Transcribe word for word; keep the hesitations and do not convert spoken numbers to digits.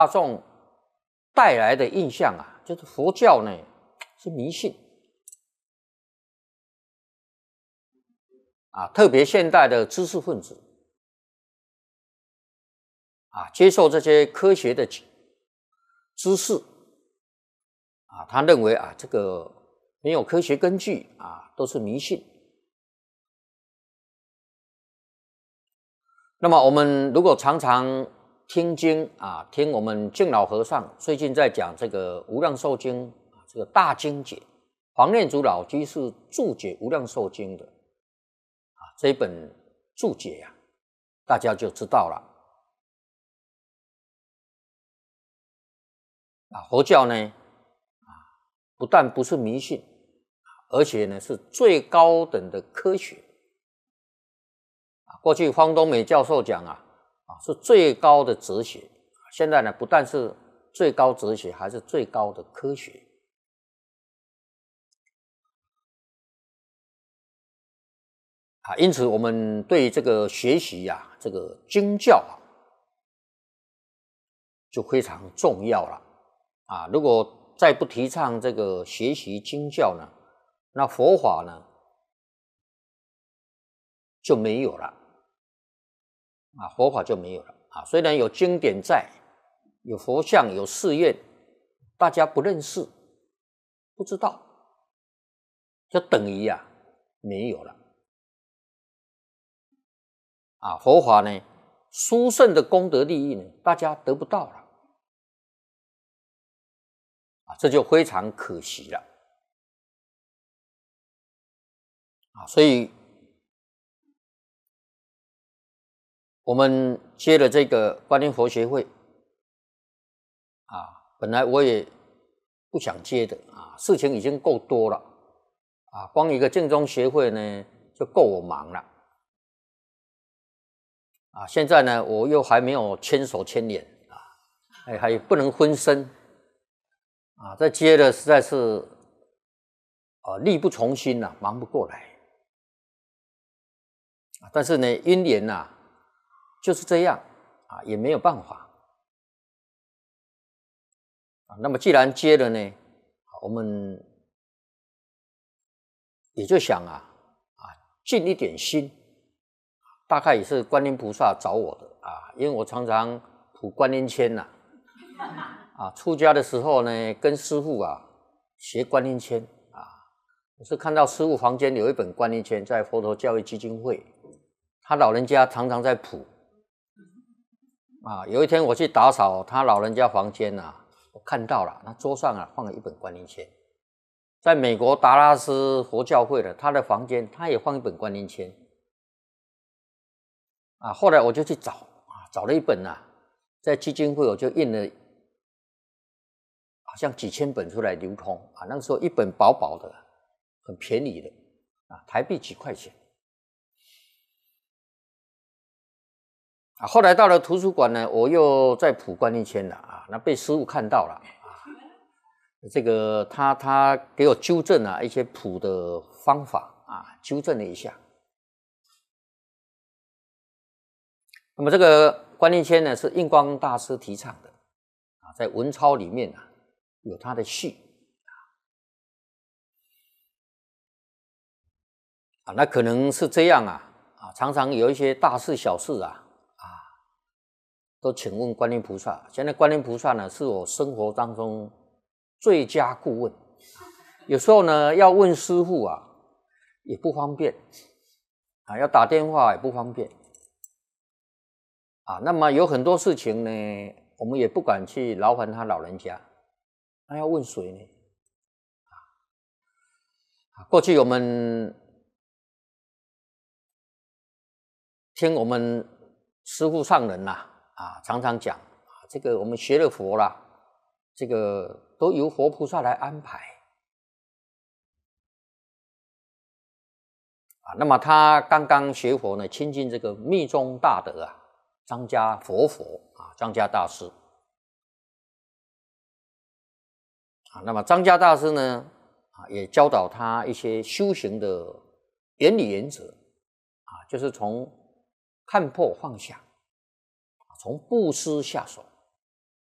大众带来的印象啊，就是佛教呢是迷信啊，特别现代的知识分子啊，接受这些科学的知识啊，他认为啊，这个没有科学根据啊，都是迷信。那么我们如果常常听经啊，听我们净老和尚最近在讲这个《无量寿经》啊，这个大经解，黄念祖老居士注解《无量寿经》的啊，这一本注解呀、啊，大家就知道了啊，佛教呢啊，不但不是迷信，而且呢是最高等的科学。过去方东美教授讲啊，啊是最高的哲学，现在呢不但是最高哲学，还是最高的科学。啊，因此我们对这个学习呀、啊，这个经教啊，就非常重要了。啊，如果再不提倡这个学习经教呢，那佛法呢就没有了。啊，佛法就没有了啊！虽然有经典在，有佛像，有寺院，大家不认识，不知道，就等于啊没有了。啊，佛法呢，殊胜的功德利益呢，大家得不到了，啊，这就非常可惜了。啊，所以我们接了这个观音佛学会啊，本来我也不想接的啊，事情已经够多了啊，光一个净宗协会呢就够我忙了啊，现在呢我又还没有牵手牵脸啊，还还不能分身啊，再接了实在是啊力不从心呐、啊，忙不过来啊，但是呢因缘呐、啊。就是这样啊，也没有办法啊。那么既然接了呢，我们也就想啊啊尽一点心，大概也是观音菩萨找我的啊，因为我常常谱观音签呐啊，啊，出家的时候呢，跟师父啊学观音签啊，我是看到师父房间有一本观音签，在佛陀教育基金会，他老人家常常在谱。啊，有一天我去打扫他老人家房间啊，我看到了，他桌上啊放了一本观音签。在美国达拉斯佛教会的他的房间，他也放一本观音签。啊，后来我就去找啊，找了一本啊，在基金会我就印了，好像几千本出来流通啊。那个时候一本薄薄的，很便宜的啊，台币几块钱。啊，后来到了图书馆呢，我又在谱观音签了啊，那被师父看到了啊，这个他他给我纠正了一些谱的方法啊，纠正了一下。那么这个观音签呢，是印光大师提倡的啊，在文钞里面啊有他的序啊，那可能是这样啊啊，常常有一些大事小事啊。都请问观音菩萨，现在观音菩萨呢是我生活当中最佳顾问。有时候呢要问师父啊也不方便啊，要打电话也不方便啊。那么有很多事情呢，我们也不敢去劳烦他老人家，那要问谁呢？啊，过去我们听我们师父上人呐、啊。啊，常常讲啊，这个我们学了佛啦，这个都由佛菩萨来安排啊。那么他刚刚学佛呢，亲近这个密宗大德啊，张家佛佛啊，张家大师啊。那么张家大师呢，啊，也教导他一些修行的原理原则啊，就是从看破放下。从布施下手